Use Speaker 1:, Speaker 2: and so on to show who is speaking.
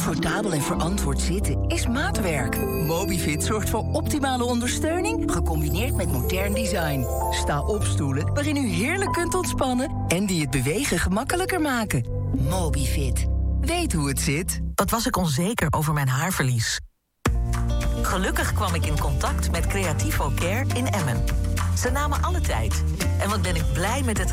Speaker 1: Comfortabel en verantwoord zitten is maatwerk. Mobifit zorgt voor optimale ondersteuning, gecombineerd met modern design. Sta op stoelen waarin u heerlijk kunt ontspannen en die het bewegen gemakkelijker maken. Mobifit. Weet hoe het zit.
Speaker 2: Wat was ik onzeker over mijn haarverlies? Gelukkig kwam ik in contact met Creativo Care in Emmen. Ze namen alle tijd. En wat ben ik blij met het